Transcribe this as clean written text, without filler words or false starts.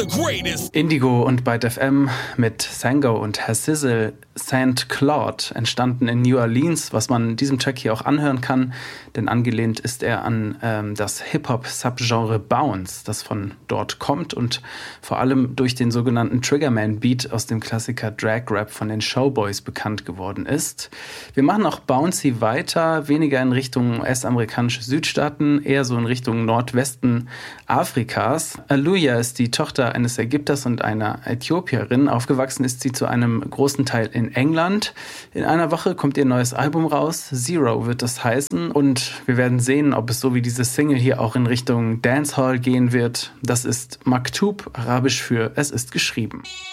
the greatest. Indigo und Byte FM mit Sango und Herr Sizzle, St. Claude, entstanden in New Orleans, was man diesem Track hier auch anhören kann, denn angelehnt ist er an das Hip-Hop-Subgenre Bounce, das von dort kommt und vor allem durch den sogenannten Triggerman-Beat aus dem Klassiker Drag Rap von den Showboys bekannt geworden ist. Wir machen auch Bouncy weiter, weniger in Richtung US-amerikanische Südstaaten, eher so in Richtung Nordwesten Afrikas. Aluya ist die Tochter eines Ägypters und einer Äthiopierin. Aufgewachsen ist sie zu einem großen Teil in England. In einer Woche kommt ihr neues Album raus. Zero wird das heißen. Und wir werden sehen, ob es so wie diese Single hier auch in Richtung Dancehall gehen wird. Das ist Maktub, arabisch für Es ist geschrieben.